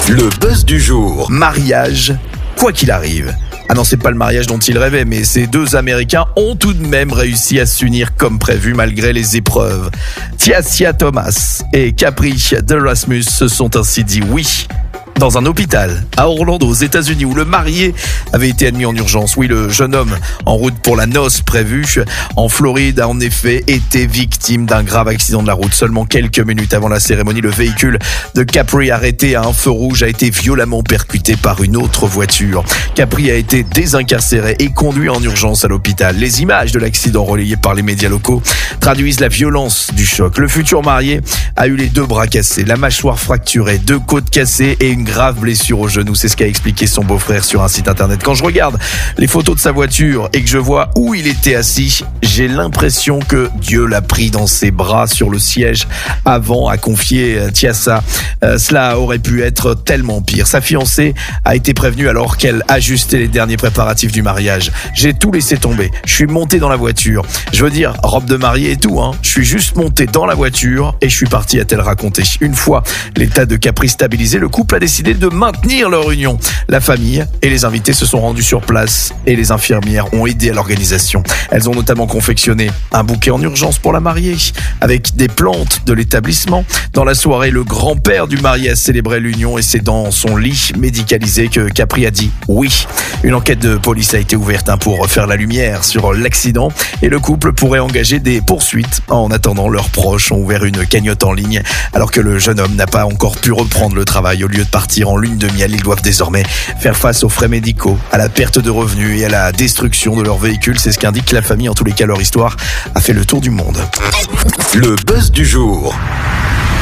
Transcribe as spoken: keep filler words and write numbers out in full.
Le buzz du jour. Mariage, quoi qu'il arrive. Ah non, c'est pas le mariage dont ils rêvaient, mais ces deux Américains ont tout de même réussi à s'unir comme prévu malgré les épreuves. Tyasia Thomas et Capri d'Erasmus se sont ainsi dit oui. Dans un hôpital à Orlando, aux États-Unis, où le marié avait été admis en urgence. Oui, le jeune homme en route pour la noce prévue en Floride a en effet été victime d'un grave accident de la route. Seulement quelques minutes avant la cérémonie, le véhicule de Capri arrêté à un feu rouge a été violemment percuté par une autre voiture. Capri a été désincarcéré et conduit en urgence à l'hôpital. Les images de l'accident relayées par les médias locaux traduisent la violence du choc. Le futur marié a eu les deux bras cassés, la mâchoire fracturée, deux côtes cassées et une grave blessure au genou. C'est ce qu'a expliqué son beau-frère sur un site internet. Quand je regarde les photos de sa voiture et que je vois où il était assis, j'ai l'impression que Dieu l'a pris dans ses bras sur le siège avant, à confier Tyasia. Euh, cela aurait pu être tellement pire. Sa fiancée a été prévenue alors qu'elle ajustait les derniers préparatifs du mariage. J'ai tout laissé tomber. Je suis monté dans la voiture. Je veux dire, robe de mariée et tout, hein. Je suis juste monté dans la voiture et je suis parti, a-t-elle raconté. Une fois l'état de Capri stabilisé, le couple a décidé de maintenir leur union. La famille et les invités se sont rendus sur place et les infirmières ont aidé à l'organisation. Elles ont notamment confectionné un bouquet en urgence pour la mariée avec des plantes de l'établissement. Dans la soirée, le grand-père du marié a célébré l'union et c'est dans son lit médicalisé que Capri a dit oui. Une enquête de police a été ouverte hein, pour faire la lumière sur l'accident et le couple pourrait engager des poursuites. En attendant, leurs proches ont ouvert une cagnotte en ligne alors que le jeune homme n'a pas encore pu reprendre le travail. Au lieu de partir en lune de miel, ils doivent désormais faire face aux frais médicaux, à la perte de revenus et à la destruction de leur véhicule. C'est ce qu'indique la famille. En tous les cas, leur histoire a fait le tour du monde. Le buzz du jour.